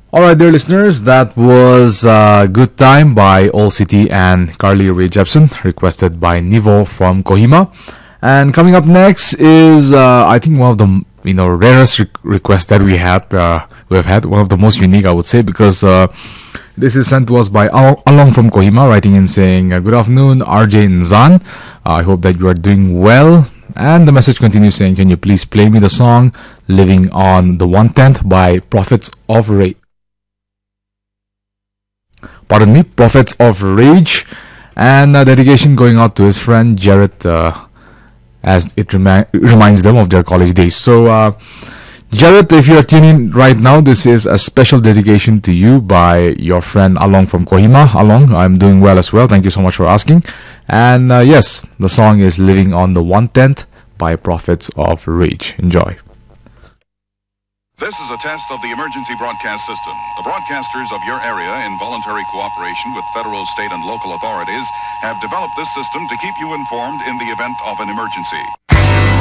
All right, dear listeners, that was Good Time by All City and Carly Rae Jepsen, requested by Nivo from Kohima. And coming up next is, I think, one of the rarest requests that we have had, one of the most unique, I would say, because this is sent to us by Along from Kohima, writing in saying, Good afternoon, RJ and Zan. I hope that you are doing well. And the message continues saying, can you please play me the song Living on the One-Tenth by Prophets of Rage? Pardon me, Prophets of Rage. And dedication going out to his friend Jarrett, as it reminds them of their college days. So, Jarrett, if you are tuning in right now, this is a special dedication to you by your friend Along from Kohima. Along, I'm doing well as well. Thank you so much for asking. And yes, the song is Living on the One-Tenth by Prophets of Rage. Enjoy. This is a test of the emergency broadcast system. The broadcasters of your area, in voluntary cooperation with federal, state, and local authorities, have developed this system to keep you informed in the event of an emergency.